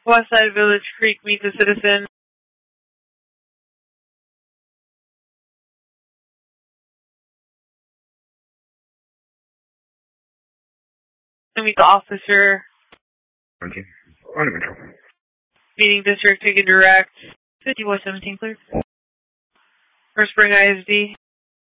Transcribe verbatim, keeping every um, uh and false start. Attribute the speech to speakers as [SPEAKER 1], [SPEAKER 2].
[SPEAKER 1] Westside Village Creek meets a citizen. And meet the officer.
[SPEAKER 2] seventeen. Under control.
[SPEAKER 1] Meeting district, take a direct. fifty-one seventeen, clear. For Spring I S D.